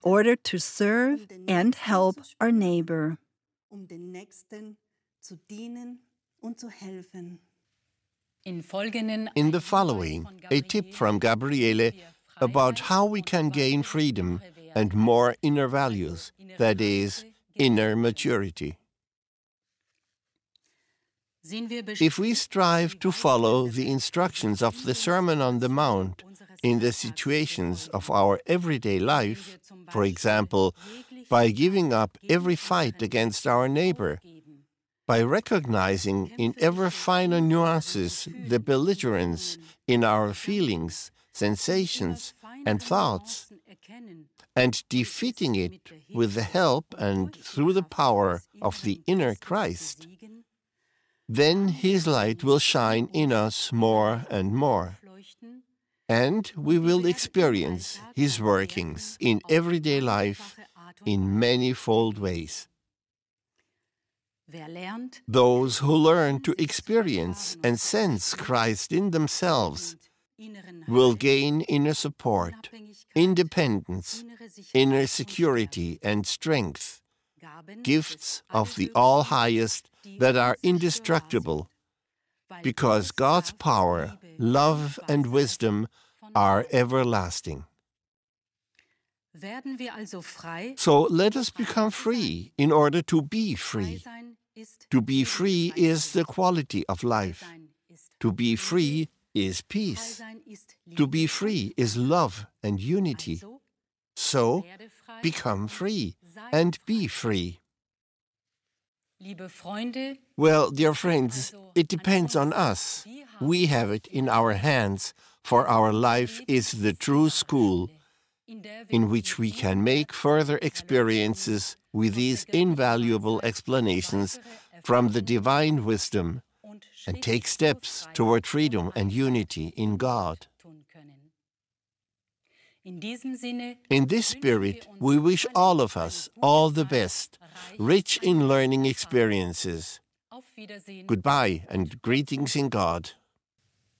order to serve and help our neighbor. Den Nächsten zu dienen und zu helfen. In the following, a tip from Gabriele about how we can gain freedom and more inner values, that is, inner maturity. If we strive to follow the instructions of the Sermon on the Mount in the situations of our everyday life, for example, by giving up every fight against our neighbor, by recognizing in ever finer nuances the belligerence in our feelings, sensations, and thoughts, and defeating it with the help and through the power of the inner Christ, then His light will shine in us more and more, and we will experience His workings in everyday life in manifold ways. Those who learn to experience and sense Christ in themselves will gain inner support, independence, inner security and strength, gifts of the all-highest that are indestructible, because God's power, love, and wisdom are everlasting. So let us become free in order to be free. To be free is the quality of life. To be free is peace. To be free is love and unity. So, become free and be free. Well, dear friends, it depends on us. We have it in our hands, for our life is the true school in which we can make further experiences with these invaluable explanations from the divine wisdom and take steps toward freedom and unity in God. In this spirit, we wish all of us all the best, rich in learning experiences. Goodbye and greetings in God.